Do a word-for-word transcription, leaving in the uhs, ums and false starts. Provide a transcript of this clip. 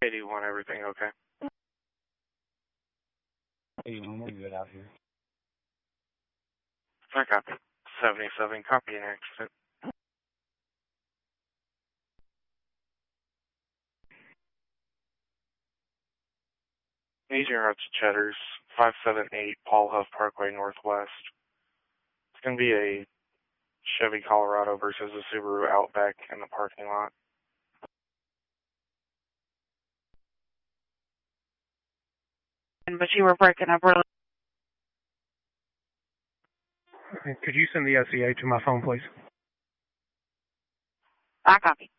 eighty-one, everything okay? eighty-one, we're good out here. I copy. seventy-seven, copy an accident. Agent route to Cheddar's, five seven eight Paul Huff Parkway Northwest. It's going to be a Chevy Colorado versus a Subaru Outback in the parking lot. But you were breaking up really. Could you send the S E A to my phone, please? I copy.